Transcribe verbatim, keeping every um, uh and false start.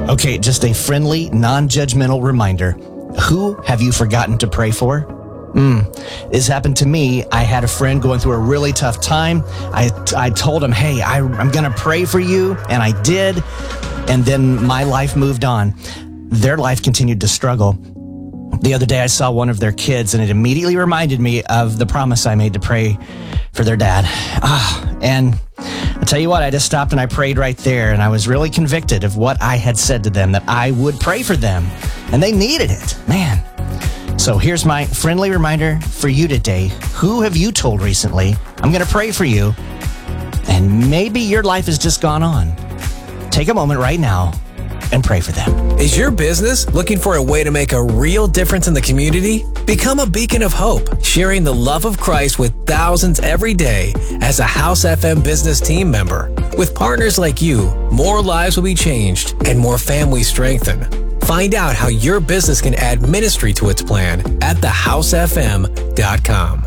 Okay, just a friendly, non-judgmental reminder. Who have you forgotten to pray for? Mm. This happened to me. I had a friend going through a really tough time. I, I told him, hey, I, I'm going to pray for you. And I did. And then my life moved on. Their life continued to struggle. The other day I saw one of their kids and it immediately reminded me of the promise I made to pray for their dad. Ah, and I tell you what, I just stopped and I prayed right there, and I was really convicted of what I had said to them, that I would pray for them, and they needed it, man. So here's my friendly reminder for you today. Who have you told recently, I'm going to pray for you, and maybe your life has just gone on? Take a moment right now and pray for them. Is your business looking for a way to make a real difference in the community? Become a beacon of hope, sharing the love of Christ with thousands every day as a House F M business team member. With partners like you, more lives will be changed and more families strengthened. Find out how your business can add ministry to its plan at the house f m dot com.